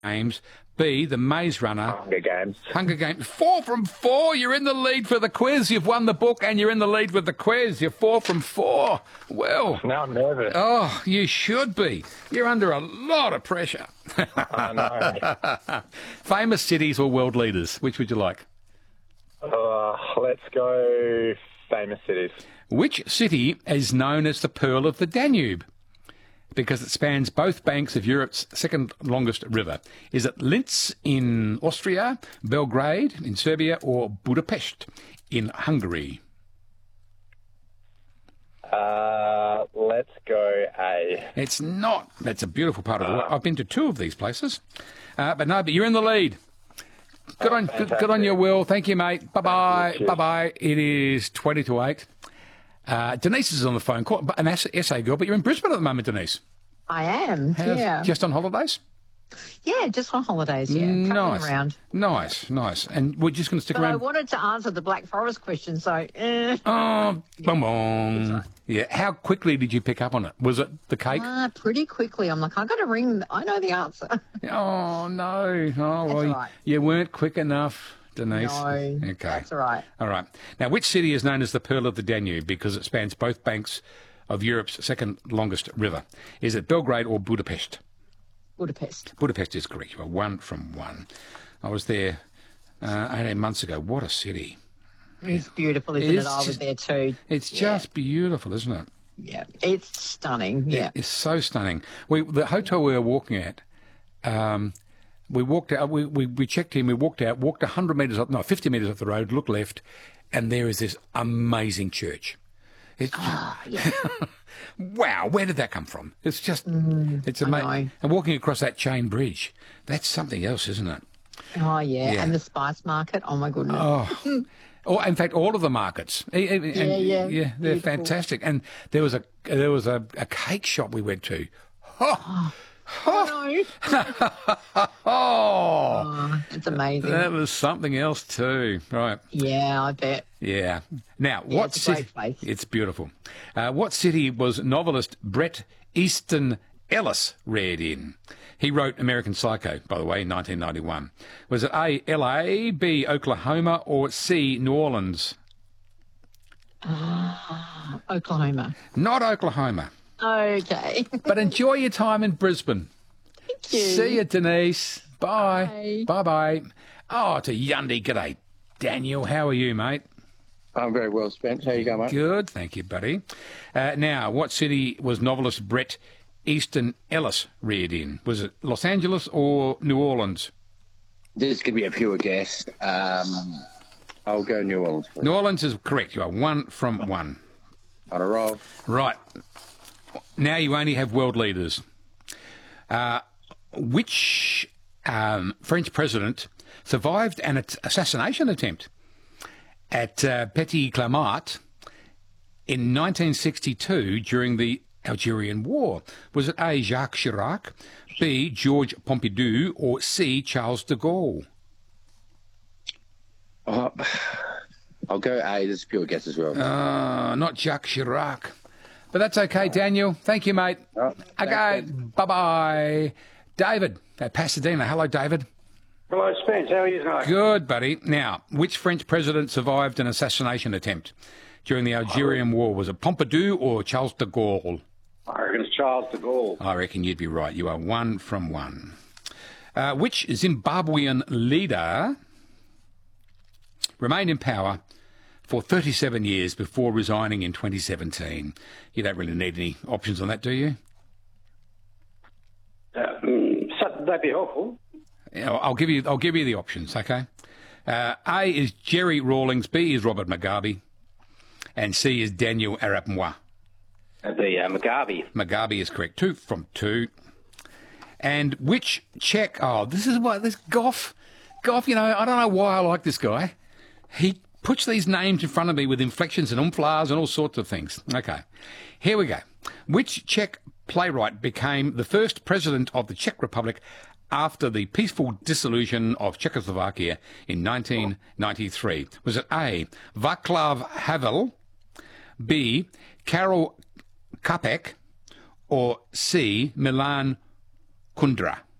Games. B, The Maze Runner. Hunger Games. Hunger Games. 4 from 4. You're in the lead for the quiz. You've won the book and you're in the lead with the quiz. You're 4 from 4. Well. Now I'm nervous. Oh, you should be. You're under a lot of pressure. I know. Famous cities or world leaders? Which would you like? Let's go famous cities. Which city is known as the Pearl of the Danube? Because it spans both banks of Europe's second longest river. Is it Linz in Austria, Belgrade in Serbia, or Budapest in Hungary? Let's go A. It's not. That's a beautiful part of the world. I've been to 2 of these places. But you're in the lead. Good on your Will. Thank you, mate. Bye-bye. Bye-bye. It is 20 to 8. Denise is on the phone, an SA girl, but you're in Brisbane at the moment, Denise. I am, yeah. Just on holidays? Yeah, just on holidays, yeah. Nice. Around. Nice. And we're just going to stick but around. I wanted to answer the Black Forest question, so... Oh, bong. Right. Yeah. How quickly did you pick up on it? Was it the cake? Pretty quickly. I'm like, I've got to ring. I know the answer. Oh, no. Oh, well, all right. You weren't quick enough, Denise. No, okay. That's all right. All right. Now, which city is known as the Pearl of the Danube because it spans both banks of Europe's second longest river? Is it Belgrade or Budapest? Budapest. Budapest is correct. You are 1 from 1. I was there 18 months ago. What a city. It's beautiful, isn't it? I was there too. It's just beautiful, isn't it? Yeah, it's stunning. Yeah. It's so stunning. The hotel we were walking at, we walked out, we checked in, we walked out, walked 100 metres up, no, 50 metres up the road, looked left, and there is this amazing church. Wow, where did that come from? It's just, it's amazing. And walking across that chain bridge, that's something else, isn't it? Oh, yeah. And the spice market, oh, my goodness. Oh, in fact, all of the markets. Yeah, they're fantastic. And there was a cake shop we went to. It's amazing. That was something else too, right? Yeah, I bet. Yeah. Now, what city? It's a great place. It's beautiful. What city was novelist Bret Easton Ellis reared in? He wrote American Psycho, by the way, in 1991. Was it A, LA, B, Oklahoma, or C, New Orleans? Oklahoma. Not Oklahoma. Okay. But enjoy your time in Brisbane. Thank you. See you, Denise. Bye. Bye. Bye-bye. Oh, it's a Yundy. G'day, Daniel. How are you, mate? I'm very well, Spence. How you going, mate? Good. Thank you, buddy. Now, what city was novelist Bret Easton Ellis reared in? Was it Los Angeles or New Orleans? This could be a pure guess. I'll go New Orleans, please. New Orleans is correct. You are 1 from 1. On a roll. Right. Now you only have world leaders. Which French president survived an assassination attempt at Petit Clamart in 1962 during the Algerian War? Was it A, Jacques Chirac, B, Georges Pompidou, or C, Charles de Gaulle? I'll go A. This is pure guess as well. Not Jacques Chirac. But that's okay, Daniel. Thank you, mate. Okay, bye-bye. David at Pasadena. Hello, David. Hello, Spence. How are you tonight? Good, buddy. Now, which French president survived an assassination attempt during the Algerian War? Was it Pompidou or Charles de Gaulle? I reckon it's Charles de Gaulle. I reckon you'd be right. You are 1 from 1. Which Zimbabwean leader remained in power for 37 years before resigning in 2017? You don't really need any options on that, do you? That'd be helpful. I'll give you the options, okay? A is Jerry Rawlings, B is Robert Mugabe, and C is Daniel Arap Moi. Mugabe. Mugabe is correct. 2 from 2. And which Czech... Oh, this Goff, you know, I don't know why I like this guy. He puts these names in front of me with inflections and umflars and all sorts of things. Okay, here we go. Which Czech playwright became the first president of the Czech Republic after the peaceful dissolution of Czechoslovakia in 1993? Was it A, Václav Havel, B, Karel Čapek, or C, Milan Kundera?